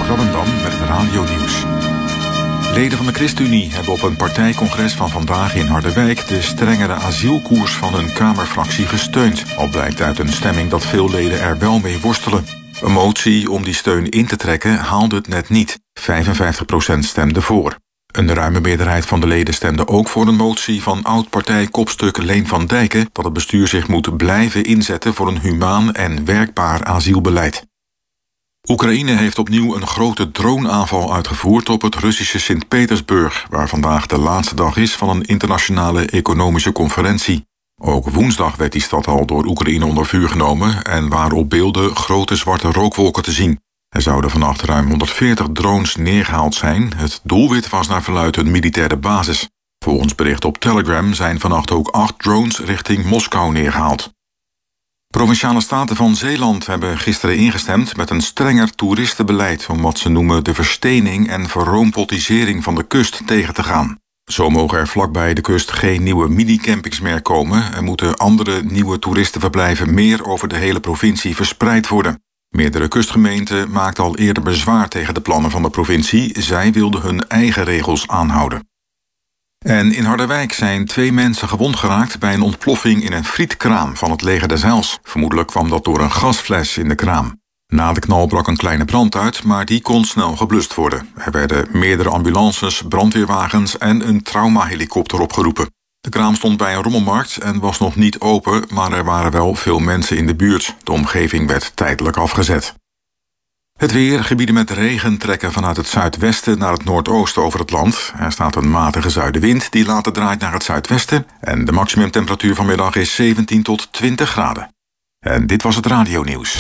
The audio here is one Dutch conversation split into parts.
Grabbendam met het Radio-nieuws. Leden van de ChristenUnie hebben op een partijcongres van vandaag in Harderwijk de strengere asielkoers van hun Kamerfractie gesteund. Al blijkt uit een stemming dat veel leden er wel mee worstelen. Een motie om die steun in te trekken haalde het net niet. 55% stemde voor. Een ruime meerderheid van de leden stemde ook voor een motie van oud-partijkopstuk Leen van Dijken dat het bestuur zich moet blijven inzetten voor een humaan en werkbaar asielbeleid. Oekraïne heeft opnieuw een grote droneaanval uitgevoerd op het Russische Sint-Petersburg, waar vandaag de laatste dag is van een internationale economische conferentie. Ook woensdag werd die stad al door Oekraïne onder vuur genomen en waren op beelden grote zwarte rookwolken te zien. Er zouden vannacht ruim 140 drones neergehaald zijn. Het doelwit was naar verluidt een militaire basis. Volgens bericht op Telegram zijn vannacht ook 8 drones richting Moskou neergehaald. Provinciale staten van Zeeland hebben gisteren ingestemd met een strenger toeristenbeleid om wat ze noemen de verstening en verroompotisering van de kust tegen te gaan. Zo mogen er vlakbij de kust geen nieuwe minicampings meer komen en moeten andere nieuwe toeristenverblijven meer over de hele provincie verspreid worden. Meerdere kustgemeenten maakten al eerder bezwaar tegen de plannen van de provincie. Zij wilden hun eigen regels aanhouden. En in Harderwijk zijn 2 mensen gewond geraakt bij een ontploffing in een frietkraam van het Leger des Heils. Vermoedelijk kwam dat door een gasfles in de kraam. Na de knal brak een kleine brand uit, maar die kon snel geblust worden. Er werden meerdere ambulances, brandweerwagens en een traumahelikopter opgeroepen. De kraam stond bij een rommelmarkt en was nog niet open, maar er waren wel veel mensen in de buurt. De omgeving werd tijdelijk afgezet. Het weer, gebieden met regen trekken vanuit het zuidwesten naar het noordoosten over het land. Er staat een matige zuidenwind die later draait naar het zuidwesten. En de maximumtemperatuur vanmiddag is 17 tot 20 graden. En dit was het Radio-nieuws.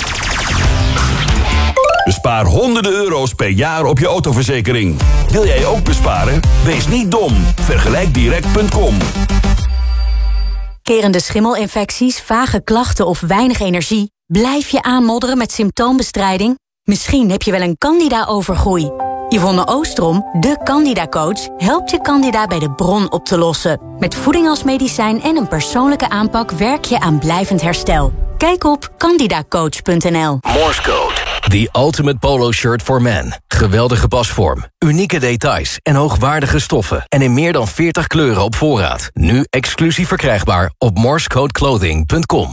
Bespaar honderden euro's per jaar op je autoverzekering. Wil jij ook besparen? Wees niet dom. Vergelijkdirect.com. Kerende schimmelinfecties, vage klachten of weinig energie? Blijf je aanmodderen met symptoombestrijding? Misschien heb je wel een candida-overgroei. Yvonne Oostrom, de Candida-coach, helpt je candida bij de bron op te lossen. Met voeding als medicijn en een persoonlijke aanpak werk je aan blijvend herstel. Kijk op candidacoach.nl. Morse Code. The ultimate polo shirt for men. Geweldige pasvorm, unieke details en hoogwaardige stoffen. En in meer dan 40 kleuren op voorraad. Nu exclusief verkrijgbaar op morsecodeclothing.com.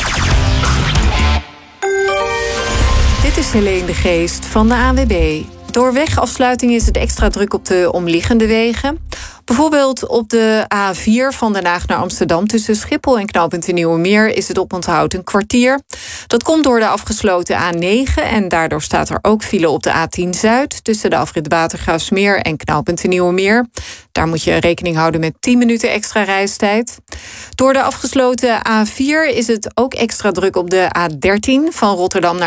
Dit is Helene de Geest van de ANWB. Door wegafsluiting is het extra druk op de omliggende wegen. Bijvoorbeeld op de A4 van Den Haag naar Amsterdam tussen Schiphol en knooppunt de Nieuwe Meer is het oponthoud een kwartier. Dat komt door de afgesloten A9 en daardoor staat er ook file op de A10 Zuid tussen de afrit Watergraafsmeer en knooppunt de Nieuwe Meer. Daar moet je rekening houden met 10 minuten extra reistijd. Door de afgesloten A4 is het ook extra druk op de A13 van Rotterdam naar